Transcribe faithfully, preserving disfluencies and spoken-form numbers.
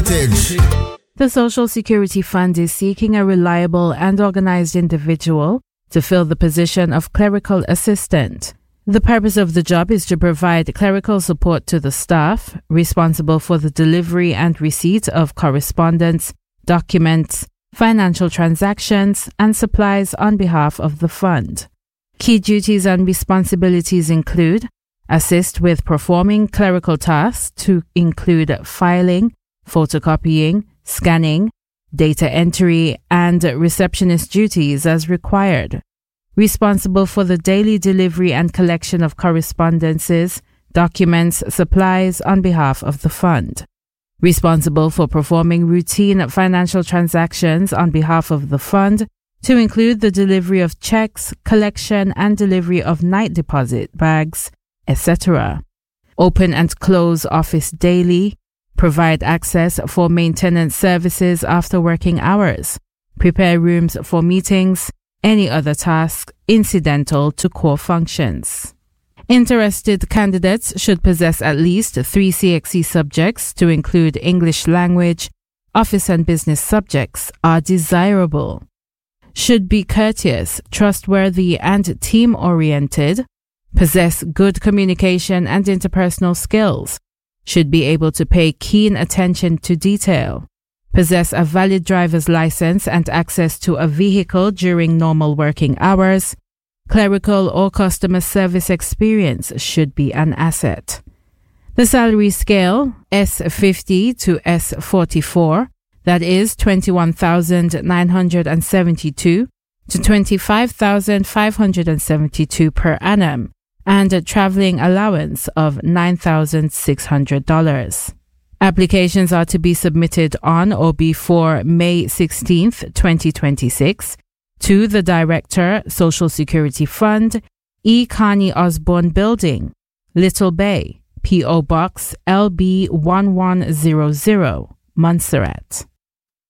heritage. The Social Security Fund is seeking a reliable and organized individual to fill the position of clerical assistant. The purpose of the job is to provide clerical support to the staff, responsible for the delivery and receipt of correspondence, documents, financial transactions, and supplies on behalf of the fund. Key duties and responsibilities include assist with performing clerical tasks to include filing, photocopying, scanning, data entry, and receptionist duties as required. Responsible for the daily delivery and collection of correspondences, documents, supplies on behalf of the fund. Responsible for performing routine financial transactions on behalf of the fund, to include the delivery of checks, collection and delivery of night deposit bags, et cetera. Open and close office daily. Provide access for maintenance services after working hours. Prepare rooms for meetings, any other task incidental to core functions. Interested candidates should possess at least three C X E subjects to include English language, office and business subjects are desirable. Should be courteous, trustworthy, and team-oriented. Possess good communication and interpersonal skills. Should be able to pay keen attention to detail. Possess a valid driver's license and access to a vehicle during normal working hours. Clerical or customer service experience should be an asset. The salary scale, S fifty to S forty-four, that is twenty-one thousand nine hundred seventy-two to twenty-five thousand five hundred seventy-two per annum, and a traveling allowance of nine thousand six hundred dollars. Applications are to be submitted on or before May sixteenth, twenty twenty-six to the Director, Social Security Fund, E. Connie Osborne Building, Little Bay, P O. Box L B one one zero zero, Montserrat.